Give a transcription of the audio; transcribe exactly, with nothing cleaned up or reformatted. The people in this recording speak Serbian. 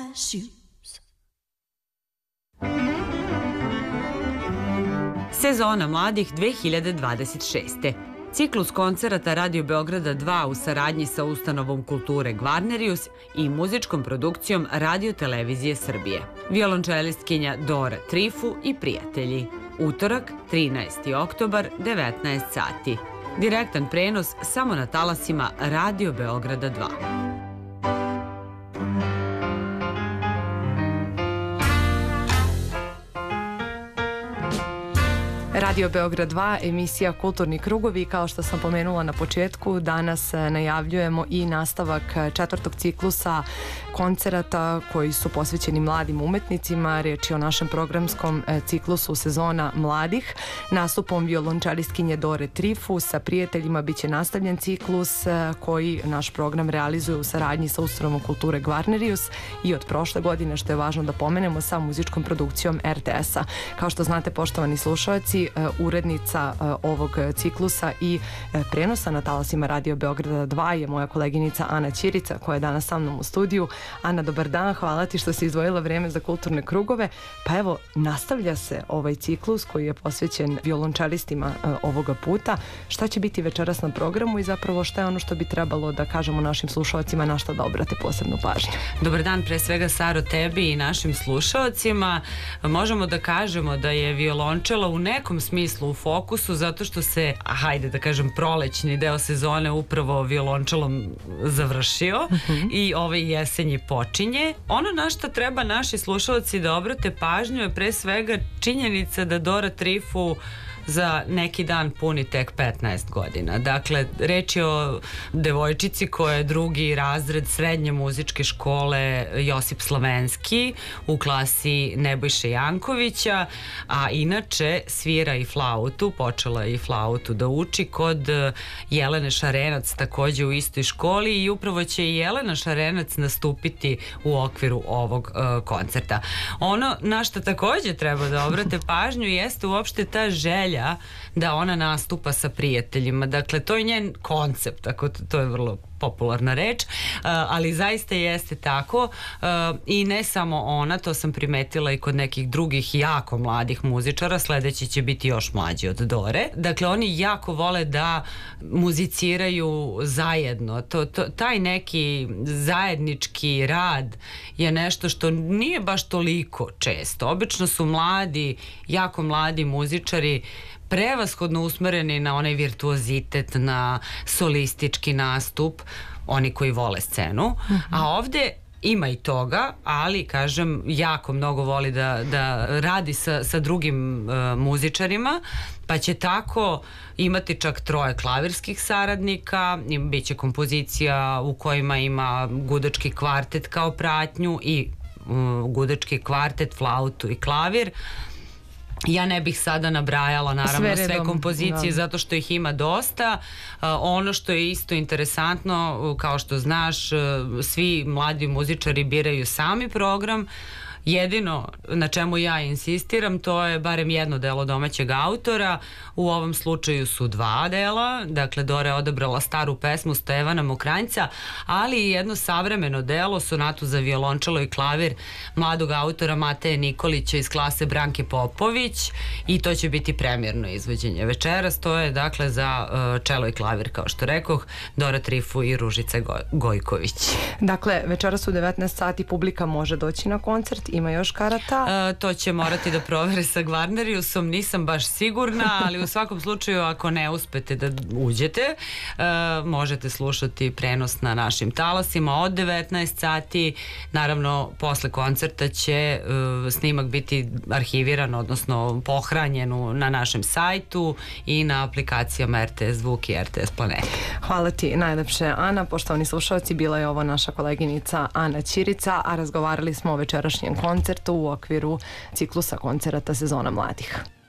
shoes. Sezona mladih dve hiljade dvadeset šeste. Ciklus koncerata Radio Beograda dva u saradnji sa ustanovom kulture Gvarnerius i muzičkom produkcijom Radio Televizije Srbije. Violončelistkinja Dora Trifu i prijatelji. Utorak, trinaesti oktobar, devetnaest sati. Direktan prenos samo na talasima Radio Beograda dva. Radio Beograd dva, emisija Kulturni krugovi. Kao što sam pomenula na početku, danas najavljujemo i nastavak četvrtog ciklusa koncerata koji su posvećeni mladim umetnicima. Riječ je o našem programskom ciklusu Sezona mladih. Nastupom violončelistkinje Dore Trifu sa prijateljima biće nastavljen ciklus koji naš program realizuje u saradnji sa ustanovom kulture Gvarnerius i od prošle godine, što je važno da pomenemo, sa muzičkom produkcijom er te es-a. Kao što znate, poštovani slušalci, urednica ovog ciklusa i prenosa na talasima Radio Beograda dva je moja koleginica Ana Ćirica, koja je danas sa mnom u studiju. Ana, dobar dan, hvala ti što si izdvojila vreme za kulturne krugove. Pa evo, nastavlja se ovaj ciklus koji je posvećen violončelistima ovoga puta. Šta će biti večeras na programu i zapravo šta je ono što bi trebalo da kažemo našim slušalcima, na šta da obrate posebnu pažnju? Dobar dan, pre svega, Saro, tebi i našim slušalcima. Možemo da kažemo da je violončela u nekom smislu u fokusu, zato što se, hajde da kažem, prolećni deo sezone upravo violončelom završio uh-huh. i ovaj jesenji počinje. Ono na što treba naši slušalci da obrate pažnju je pre svega činjenica da Dora Trifu za neki dan puni tek petnaest godina. Dakle, reč je o devojčici koja je drugi razred srednje muzičke škole Josip Slavenski u klasi Nebojše Jankovića, a inače svira i flautu, počela je i flautu da uči kod Jelene Šarenac, takođe u istoj školi, i upravo će i Jelena Šarenac nastupiti u okviru ovog uh, koncerta. Ono na što takođe treba da obrate pažnju jeste uopšte ta želja da ona nastupa sa prijateljima. Dakle, to je njen koncept, ako to, to je vrlo popularna reč, ali zaista jeste tako, i ne samo ona, to sam primetila i kod nekih drugih jako mladih muzičara, sledeći će biti još mlađi od Dore. Dakle, oni jako vole da muziciraju zajedno. To, to, taj neki zajednički rad je nešto što nije baš toliko često. Obično su mladi, jako mladi muzičari prevashodno usmereni na onaj virtuozitet, na solistički nastup, oni koji vole scenu, uh-huh. a ovde ima i toga, ali, kažem, jako mnogo voli da, da radi sa, sa drugim uh, muzičarima, pa će tako imati čak troje klavirskih saradnika, biće kompozicija u kojima ima gudački kvartet kao pratnju i uh, gudački kvartet, flautu i klavir. Ja ne bih sada nabrajala naravno sve, sve kompozicije, da. Zato što ih ima dosta. Uh, ono što je isto interesantno, kao što znaš, uh, svi mladi muzičari biraju sami program. Jedino na čemu ja insistiram, to je barem jedno delo domaćeg autora. U ovom slučaju su dva dela. Dakle, Dora je odabrala staru pesmu Stevana Mokranjca, ali i jedno savremeno delo, sonatu za violončelo i klavir mladog autora Mateje Nikolića iz klase Branke Popović, i to će biti premijerno izvođenje večeras. To je, dakle, za uh, čelo i klavir, kao što rekoh, Dora Trifu i Ružica Go- Gojković. Dakle, večeras u devetnaest sati publika može doći na koncert. Ima još karata? Uh, to će morati da provere sa Gvarneriusom, nisam baš sigurna, ali u svakom slučaju, ako ne uspete da uđete, uh, možete slušati prenos na našim talasima od devetnaest sati. Naravno, posle koncerta će uh, snimak biti arhiviran, odnosno pohranjen na našem sajtu i na aplikacijama er te es Zvuk i er te es Planet. Hvala ti najlepše, Ana. Poštovani slušalci, bila je ovo naša koleginica Ana Ćirica, a razgovarali smo o večerašnjem koncertu u okviru ciklusa koncerata Sezona mladih.